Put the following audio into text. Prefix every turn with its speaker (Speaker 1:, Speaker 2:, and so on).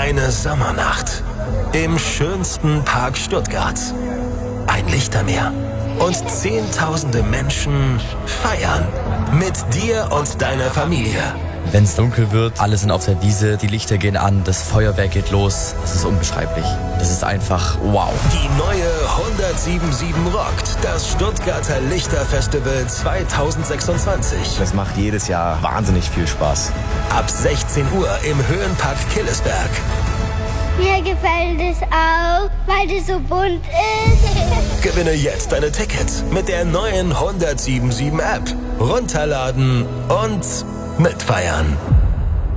Speaker 1: Eine Sommernacht im schönsten Park Stuttgarts. Ein Lichtermeer und Zehntausende Menschen feiern mit dir und deiner Familie.
Speaker 2: Wenn es dunkel wird, alle sind auf der Wiese, die Lichter gehen an, das Feuerwerk geht los. Das ist unbeschreiblich. Das ist einfach wow.
Speaker 1: Die neue 1077 rockt das Stuttgarter Lichterfestival 2026.
Speaker 3: Das macht jedes Jahr wahnsinnig viel Spaß.
Speaker 1: Ab 16 Uhr im Höhenpark Killesberg.
Speaker 4: Mir gefällt es auch, weil es so bunt ist.
Speaker 1: Gewinne jetzt deine Tickets mit der neuen 1077 App. Runterladen und mitfeiern.